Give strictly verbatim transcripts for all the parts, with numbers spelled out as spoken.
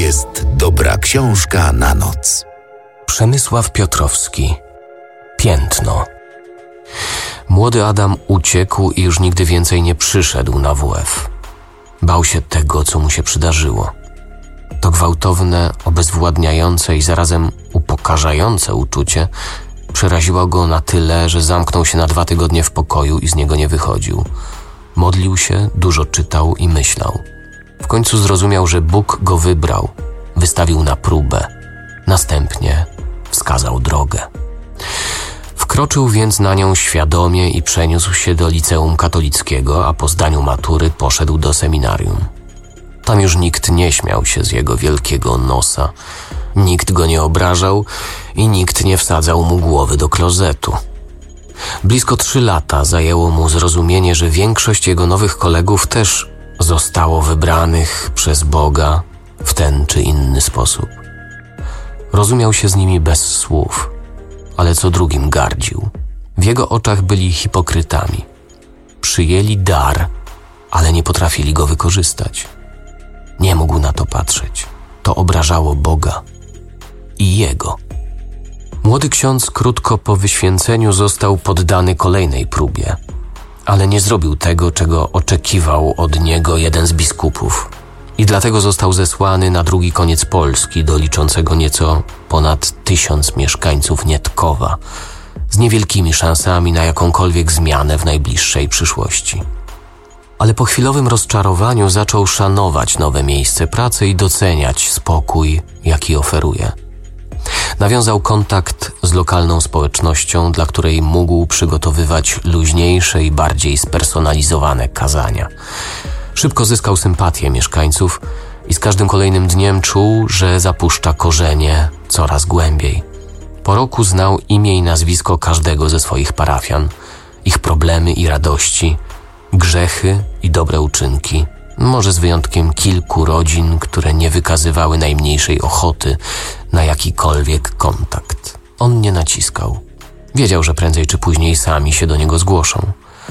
jest dobra książka na noc. Przemysław Piotrowski. Piętno. Młody Adam uciekł i już nigdy więcej nie przyszedł na W F. Bał się tego, co mu się przydarzyło. To gwałtowne, obezwładniające i zarazem upokarzające uczucie przeraziło go na tyle, że zamknął się na dwa tygodnie w pokoju i z niego nie wychodził. Modlił się, dużo czytał i myślał. W końcu zrozumiał, że Bóg go wybrał, wystawił na próbę. Następnie wskazał drogę. Wkroczył więc na nią świadomie i przeniósł się do liceum katolickiego, a po zdaniu matury poszedł do seminarium. Tam już nikt nie śmiał się z jego wielkiego nosa, nikt go nie obrażał i nikt nie wsadzał mu głowy do klozetu. Blisko trzy lata zajęło mu zrozumienie, że większość jego nowych kolegów też zostało wybranych przez Boga w ten czy inny sposób. Rozumiał się z nimi bez słów, ale co drugim gardził. W jego oczach byli hipokrytami. Przyjęli dar, ale nie potrafili go wykorzystać. Nie mógł na to patrzeć. To obrażało Boga i jego. Młody ksiądz krótko po wyświęceniu został poddany kolejnej próbie, ale nie zrobił tego, czego oczekiwał od niego jeden z biskupów. I dlatego został zesłany na drugi koniec Polski, do liczącego nieco ponad tysiąc mieszkańców Nietkowa, z niewielkimi szansami na jakąkolwiek zmianę w najbliższej przyszłości. Ale po chwilowym rozczarowaniu zaczął szanować nowe miejsce pracy i doceniać spokój, jaki oferuje. Nawiązał kontakt z lokalną społecznością, dla której mógł przygotowywać luźniejsze i bardziej spersonalizowane kazania. Szybko zyskał sympatię mieszkańców i z każdym kolejnym dniem czuł, że zapuszcza korzenie coraz głębiej. Po roku znał imię i nazwisko każdego ze swoich parafian, ich problemy i radości, grzechy i dobre uczynki, może z wyjątkiem kilku rodzin, które nie wykazywały najmniejszej ochoty na jakikolwiek kontakt. On nie naciskał. Wiedział, że prędzej czy później sami się do niego zgłoszą.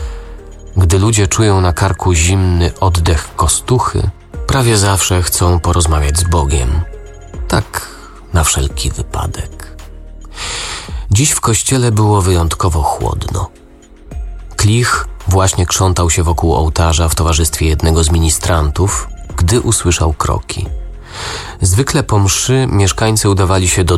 Gdy ludzie czują na karku zimny oddech kostuchy, prawie zawsze chcą porozmawiać z Bogiem. Tak na wszelki wypadek. Dziś w kościele było wyjątkowo chłodno. Klich właśnie krzątał się wokół ołtarza w towarzystwie jednego z ministrantów, gdy usłyszał kroki. Zwykle po mszy mieszkańcy udawali się do